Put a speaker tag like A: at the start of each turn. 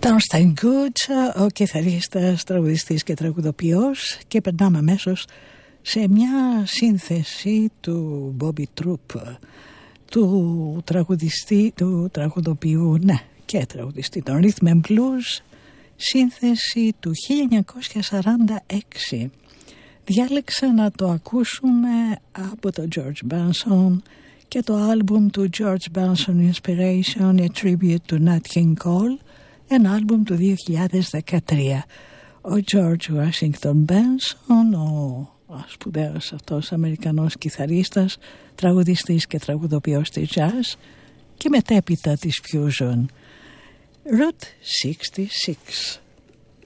A: Thorstein Gooch, ο κιθαρίστας, τραγουδιστής και τραγουδοποιός, και περνάμε αμέσως σε μια σύνθεση του Bobby Troup, του τραγουδιστή, του τραγουδοποιού, ναι, και τραγουδιστή των Rhythm and Blues, σύνθεση του 1946. Διάλεξα να το ακούσουμε από το George Benson και το άλμπουμ του George Benson Inspiration, A Tribute to Nat King Cole, ένα άλμπουμ του 2013. Ο George Washington Benson, ο σπουδαίος αυτός Αμερικανός κιθαρίστας, τραγουδιστής και τραγουδοποιός της jazz και μετέπειτα της fusion. Route 66.